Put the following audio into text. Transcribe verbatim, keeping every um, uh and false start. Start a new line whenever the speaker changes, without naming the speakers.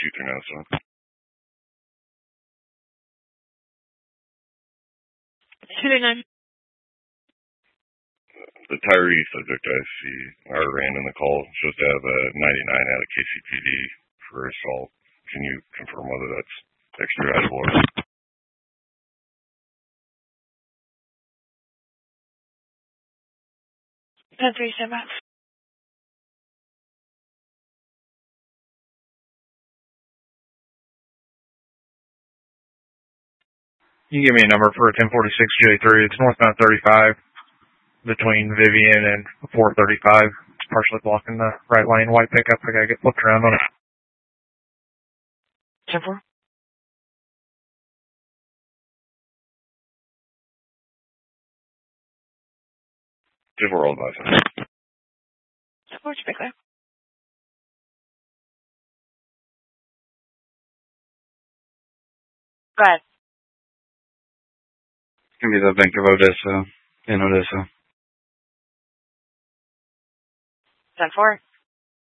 two three nine seven.
two three nine.
The Tyree subject I see, or ran in the call, supposed to have a ninety-nine out of K C P D for assault. Can you confirm whether that's extraditable or not?
ten three seven.
You can give me a number for a ten forty-six J three. It's northbound thirty-five between Vivian and four thirty-five. It's partially blocking the right lane. White pickup. I gotta get flipped around on it.
ten four.
ten four all advice.
ten four, to be clear. Go ahead.
It's going to be the Bank of Odessa in Odessa.
ten four.